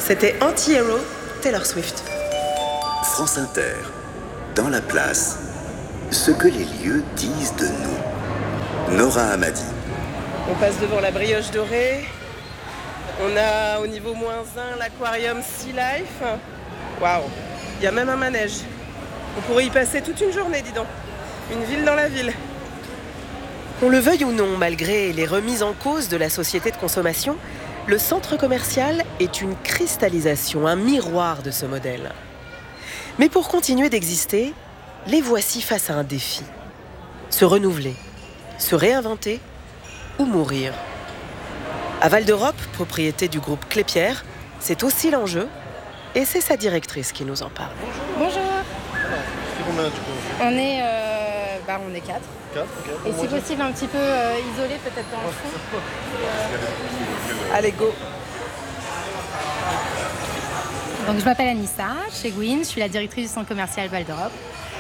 C'était Anti-Hero, Taylor Swift. France Inter, dans la place, ce que les lieux disent de nous. Nora Hamadi. On passe devant la brioche dorée. On a au niveau -1 l'aquarium Sea Life. Waouh, il y a même un manège. On pourrait y passer toute une journée, dis donc. Une ville dans la ville. Qu'on le veuille ou non, malgré les remises en cause de la société de consommation, le centre commercial est une cristallisation, un miroir de ce modèle. Mais pour continuer d'exister, les voici face à un défi. Se renouveler, se réinventer ou mourir. À Val d'Europe, propriété du groupe Clépierre, c'est aussi l'enjeu et c'est sa directrice qui nous en parle. Bonjour. C'est combien du coup? On est 4. 4, ok. Et si possible un petit peu isolé peut-être dans le fond. Allez, go. Donc je m'appelle Anissa, chez Gwyn, je suis la directrice du centre commercial Val d'Europe.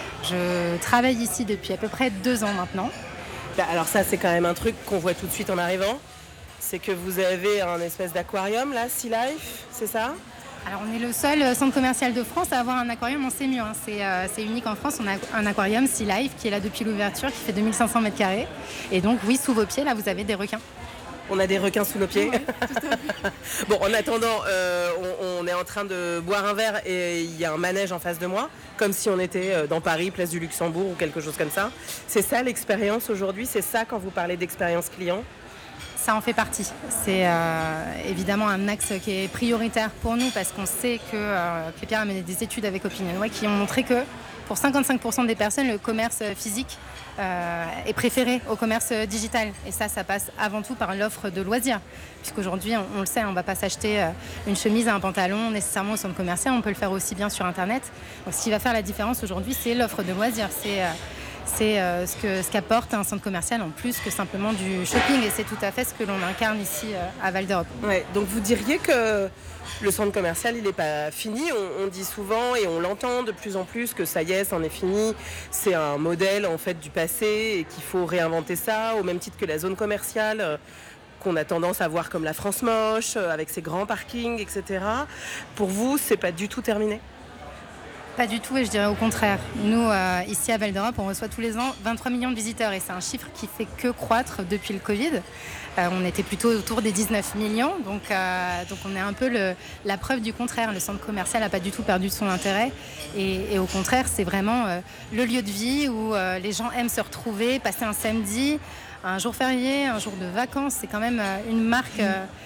Je travaille ici depuis à peu près 2 ans maintenant. Alors ça, c'est quand même un truc qu'on voit tout de suite en arrivant. C'est que vous avez un espèce d'aquarium là, Sea Life, c'est ça? Alors on est le seul centre commercial de France à avoir un aquarium en sémur. C'est unique en France, on a un aquarium Sea Life qui est là depuis l'ouverture, qui fait 2500 m². Et donc oui, sous vos pieds, là vous avez des requins. On a des requins sous nos pieds. Ouais, tout à fait. Bon, en attendant, on est en train de boire un verre et il y a un manège en face de moi, comme si on était dans Paris, place du Luxembourg ou quelque chose comme ça. C'est ça l'expérience aujourd'hui? C'est ça quand vous parlez d'expérience client? Ça en fait partie. C'est évidemment un axe qui est prioritaire pour nous parce qu'on sait que Clépierre a mené des études avec OpinionWay qui ont montré que pour 55% des personnes, le commerce physique est préféré au commerce digital. Et ça passe avant tout par l'offre de loisirs. Puisqu'aujourd'hui, on le sait, on ne va pas s'acheter une chemise et un pantalon nécessairement au centre commercial. On peut le faire aussi bien sur Internet. Donc, ce qui va faire la différence aujourd'hui, c'est l'offre de loisirs. C'est ce qu'apporte un centre commercial en plus que simplement du shopping. Et c'est tout à fait ce que l'on incarne ici à Val d'Europe. Ouais, donc vous diriez que le centre commercial, il n'est pas fini. On dit souvent et on l'entend de plus en plus que ça y est, c'en est fini. C'est un modèle en fait du passé et qu'il faut réinventer ça au même titre que la zone commerciale qu'on a tendance à voir comme la France moche, avec ses grands parkings, etc. Pour vous, c'est pas du tout terminé? Pas du tout, et je dirais au contraire. Nous, ici à Val d'Europe, on reçoit tous les ans 23 millions de visiteurs et c'est un chiffre qui fait que croître depuis le Covid. On était plutôt autour des 19 millions, donc on est un peu la preuve du contraire. Le centre commercial n'a pas du tout perdu son intérêt et au contraire, c'est vraiment le lieu de vie où les gens aiment se retrouver, passer un samedi, un jour férié, un jour de vacances. C'est quand même une marque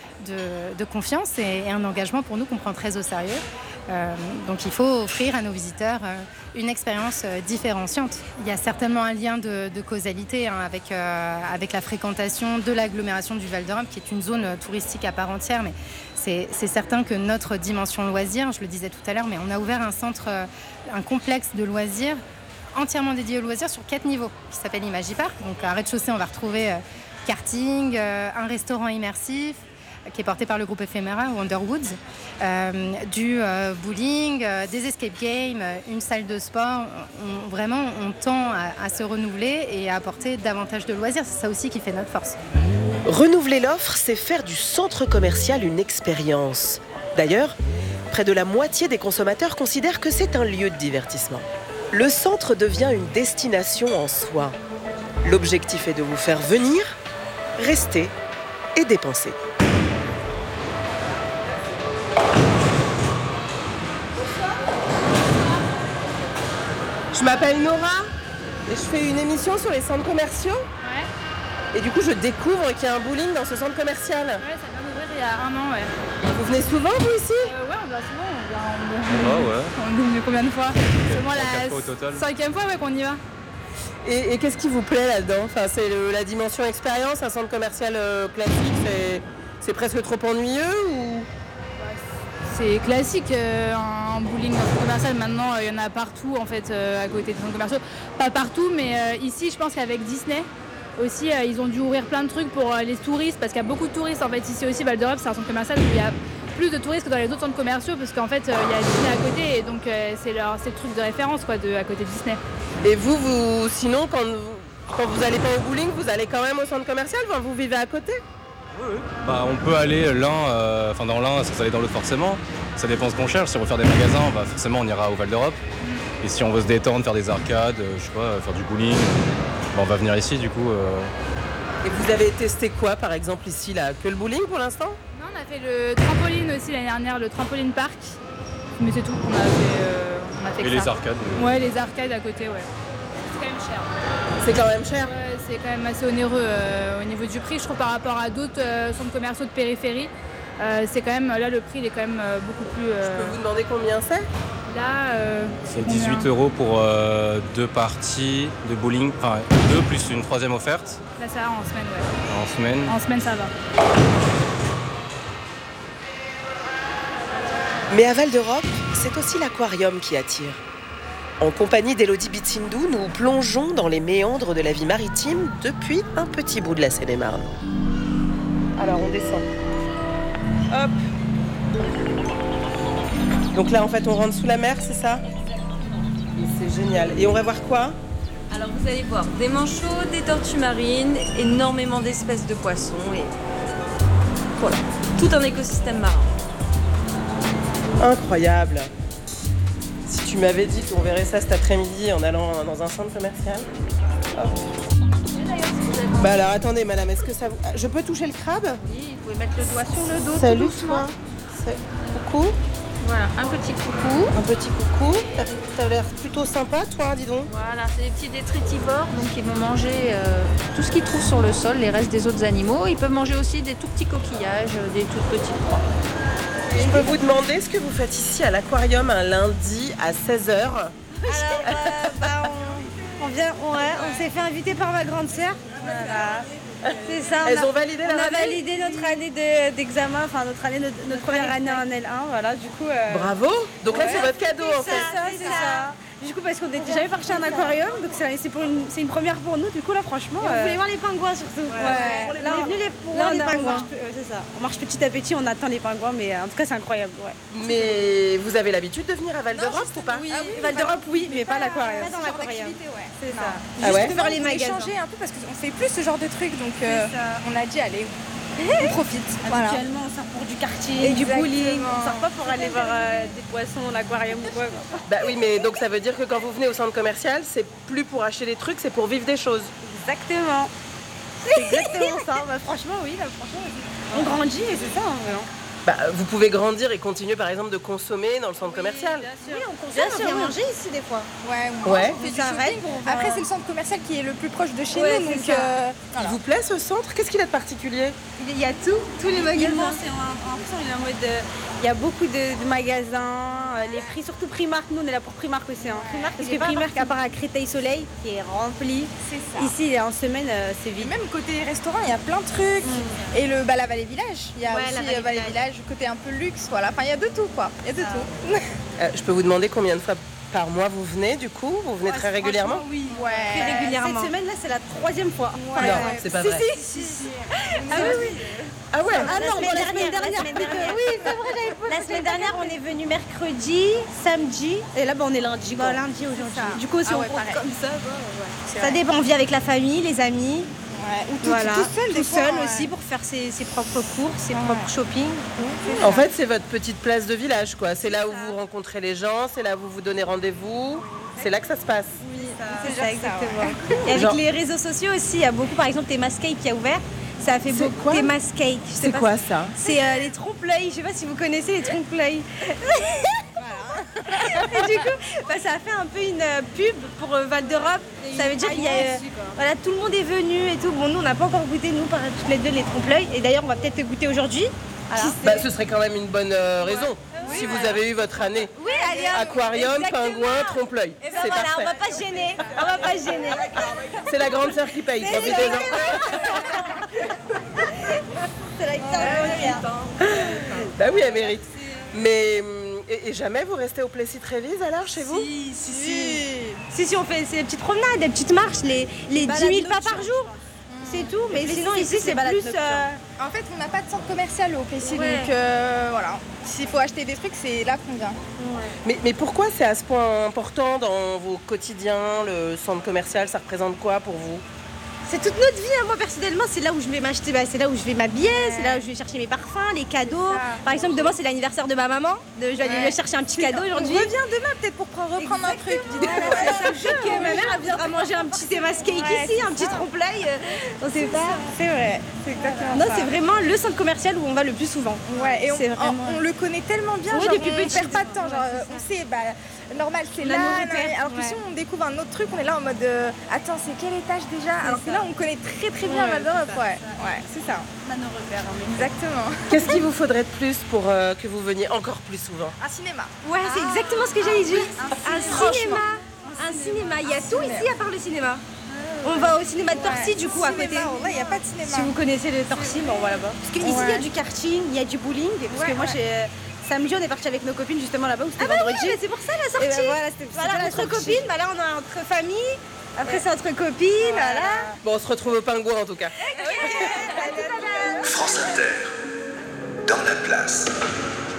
de confiance et un engagement pour nous qu'on prend très au sérieux. Donc il faut offrir à nos visiteurs une expérience différenciante. Il y a certainement un lien de causalité avec la fréquentation de l'agglomération du Val d'Europe, qui est une zone touristique à part entière. Mais c'est certain que notre dimension loisirs, je le disais tout à l'heure, mais on a ouvert un complexe de loisirs entièrement dédié aux loisirs sur 4 niveaux, qui s'appelle Imagipark. Donc à rez-de-chaussée, on va retrouver karting, un restaurant immersif, qui est porté par le groupe Ephemera ou Underwoods, du bowling, des escape games, une salle de sport. On tend à se renouveler et à apporter davantage de loisirs. C'est ça aussi qui fait notre force. Renouveler l'offre, c'est faire du centre commercial une expérience. D'ailleurs, près de la moitié des consommateurs considèrent que c'est un lieu de divertissement. Le centre devient une destination en soi. L'objectif est de vous faire venir, rester et dépenser. Je m'appelle Nora et je fais une émission sur les centres commerciaux. Ouais. Et du coup, je découvre qu'il y a un bowling dans ce centre commercial. Ouais, ça vient d'ouvrir il y a 1 an, ouais. Vous venez souvent, vous, ici? Ouais, on va souvent. On vient combien de fois? Seulement la 5e fois qu'on y va. Et qu'est-ce qui vous plaît là-dedans? Enfin, c'est la dimension expérience, un centre commercial classique, c'est presque trop ennuyeux ou... C'est classique, un bowling commercial, maintenant il y en a partout en fait à côté des centres commerciaux. Pas partout, mais ici je pense qu'avec Disney aussi ils ont dû ouvrir plein de trucs pour les touristes, parce qu'il y a beaucoup de touristes en fait ici aussi. Val d'Europe, c'est un centre commercial où il y a plus de touristes que dans les autres centres commerciaux, parce qu'en fait il y a Disney à côté et donc c'est le truc de référence quoi, à côté de Disney. Et vous sinon quand vous allez pas au bowling, vous allez quand même au centre commercial? Enfin, vous vivez à côté? Bah, on peut aller dans l'un sans aller dans l'autre forcément. Ça dépend ce qu'on cherche. Si on veut faire des magasins, forcément on ira au Val d'Europe. Et si on veut se détendre, faire des arcades, faire du bowling, on va venir ici du coup. Et vous avez testé quoi par exemple ici là? Que le bowling pour l'instant? Non, on a fait le trampoline aussi l'année dernière, le trampoline park. Mais c'est tout, on a fait Et que les ça. arcades. Ouais, les arcades à côté, ouais. C'est quand même cher. C'est quand même cher. Ouais, c'est quand même assez onéreux au niveau du prix, je trouve, par rapport à d'autres centres commerciaux de périphérie. C'est quand même, là, le prix il est quand même beaucoup plus... Je peux vous demander combien c'est? Là, C'est 18 € pour 2 parties de bowling, enfin 2 plus une troisième offerte. là, ça va en semaine, ouais. En semaine. En semaine, ça va. Mais à Val d'Europe, c'est aussi l'aquarium qui attire. En compagnie d'Elodie Bitsindou, nous plongeons dans les méandres de la vie maritime depuis un petit bout de la Seine-et-Marne. Alors on descend. Hop. Donc là en fait on rentre sous la mer, c'est ça? C'est génial. Et on va voir quoi? Alors vous allez voir des manchots, des tortues marines, énormément d'espèces de poissons et voilà, tout un écosystème marin. Incroyable. Si tu m'avais dit qu'on verrait ça cet après-midi en allant dans un centre commercial. Hop. Bah alors attendez madame, est-ce que ça vous... Je peux toucher le crabe? Oui, vous pouvez mettre le doigt sur le dos. Salut tout doucement. toi. Coucou. Voilà, un petit coucou. Un petit coucou. T'as l'air plutôt sympa toi, dis donc. Voilà, c'est des petits détritivores, donc ils vont manger tout ce qu'ils trouvent sur le sol, les restes des autres animaux. Ils peuvent manger aussi des tout petits coquillages, des toutes petites proies. Je peux vous demander ce que vous faites ici à l'aquarium un lundi à 16h? Alors, on s'est fait inviter par ma grande sœur. Voilà. C'est ça. Elles ont validé la On a radio? validé notre année d'examen, enfin notre première année en L1, voilà. Du coup. Bravo. Donc là ouais. c'est votre cadeau en fait. C'est ça. Du coup, parce qu'on n'était jamais parti à un aquarium, donc c'est une première pour nous. Du coup, là, franchement. On voulait voir les pingouins surtout. Ouais. Là, on est venu voir les pingouins. C'est ça. On marche petit à petit, on attend les pingouins, mais en tout cas, c'est incroyable. Ouais. Mais vous avez l'habitude de venir à Val d'Europe ou pas? Oui, Val d'Europe, oui, mais pas à l'aquarium. Pas dans l'aquarium. C'est ça. Ah ouais? Juste faire les magasins. Changer un peu parce qu'on fait plus ce genre de trucs, donc on a dit allez, on profite. Habituellement, on sort pour du quartier, du bowling. On sort pas pour aller voir des poissons en aquarium ou quoi. Bah oui, mais donc ça veut dire que quand vous venez au centre commercial, c'est plus pour acheter des trucs, c'est pour vivre des choses. Exactement. C'est exactement ça. Bah, franchement, oui. On grandit et c'est ça, vraiment. Bah, vous pouvez grandir et continuer par exemple de consommer dans le centre commercial. Oui, on consomme, on vient manger ici des fois. Ouais. Ouais. On fait du Ça shopping. arrête. Après, c'est le centre commercial qui est le plus proche de chez Ouais, nous, c'est donc ça. Il vous plaît ce centre? Qu'est-ce qu'il a de particulier? Il y a tous les magasins. Il est en mode. Il y a beaucoup de magasins, les prix, surtout Primark. Nous, on est là pour Primark aussi. Parce que Primark, à part à Créteil-Soleil, qui est rempli, c'est ça. ici, en semaine, c'est Et vide. même côté restaurant, il y a plein de trucs. Et la Vallée Village, il y a Ouais, aussi la Vallée Vallée Village, côté un peu luxe, voilà. Enfin, il y a de tout, quoi. Il y a de tout. Je peux vous demander combien de fois par mois vous venez du coup? Vous venez très régulièrement? Oui, Ouais. très régulièrement. Cette semaine-là, c'est la 3e fois. Ouais. Non, c'est pas vrai. Si. Ah oui. Ah ouais. Ah non, la semaine dernière. Oui, c'est vrai, j'avais pas. La semaine dernière, on est venu mercredi, samedi, et là, on est lundi. Lundi aujourd'hui. Du coup, si on compte pareil. comme ça, ça dépend. On vit avec la famille, les amis. Ouais. Ou tout seul, tout seul aussi pour faire ses propres courses, ses propres shopping. En fait, c'est votre petite place de village, quoi. C'est là où vous rencontrez les gens, c'est là où vous vous donnez rendez-vous. C'est là que ça se passe. Oui, c'est ça, exactement. Et avec les réseaux sociaux aussi, il y a beaucoup, par exemple, Thémascake qui a ouvert. Ça a fait C'est beaucoup. quoi Thémascake. C'est quoi ça? C'est les trompe-l'œil. Je sais pas si vous connaissez les trompe-l'œil. Et du coup, ça a fait un peu une pub pour Val d'Europe. Ça veut dire qu'il y a, voilà, tout le monde est venu et tout. Bon, nous, on n'a pas encore goûté, nous, par toutes les deux, les trompe-l'œil. Et d'ailleurs, on va peut-être goûter aujourd'hui. Bah, ce serait quand même une bonne raison. Si vous avez eu votre année. Oui, allez, Aquarium, exactement. pingouin, trompe-l'œil. Et ben C'est voilà, parfait. on va pas se gêner. On va pas se gêner. C'est la grande sœur qui paye. Profitez-en. C'est la Bah oui, elle mérite. Mais et jamais vous restez au Plessis-Trévise alors chez vous? Si, on fait des petites promenades, des petites marches, les 10 000 pas par jour. C'est tout, mais sinon ici c'est plus... En fait, on n'a pas de centre commercial au Plessis, Ouais. donc voilà. S'il faut acheter des trucs, c'est là qu'on vient. Mais pourquoi c'est à ce point important dans vos quotidiens? Le centre commercial, ça représente quoi pour vous? C'est toute notre vie, hein. Moi personnellement, c'est là où je vais m'acheter, c'est là où je vais m'habiller, c'est là où je vais chercher mes parfums, les cadeaux. Par exemple, demain c'est l'anniversaire de ma maman, je vais aller lui chercher un petit cadeau aujourd'hui. On revient demain peut-être pour reprendre un truc. Ma mère elle viendra manger un petit Thémas cake ici, un petit trompe-l'œil. On sait pas. C'est vrai, c'est exactement Non, ça. c'est vraiment le centre commercial où on va le plus souvent. Ouais, et vraiment... on le connaît tellement bien, Oui, genre, depuis on petit. perd pas de temps, genre, on sait, normal c'est là, alors que si on découvre un autre truc, on est là en mode attends, c'est quel étage déjà? Alors que là on connaît très bien Val d'Europe, ouais, c'est ça. On a nos repères. Exactement. Qu'est-ce qu'il vous faudrait de plus pour que vous veniez encore plus souvent? Un cinéma. Ouais, c'est exactement ce que j'allais dire. Un cinéma. Il y a tout ici à part le cinéma. On va au cinéma de Torcy du coup à côté. Il n'y a pas de cinéma. Si vous connaissez le Torcy, on va là-bas. Parce qu'ici il y a du karting, il y a du bowling. Parce que moi samedi on est parti avec nos copines justement là-bas où c'était vendredi. Oui, c'est pour ça la sortie. Voilà, entre copines, là on a entre famille. Après c'est entre copines, voilà. Bon, on se retrouve au Pingouin en tout cas. France Inter, dans la place.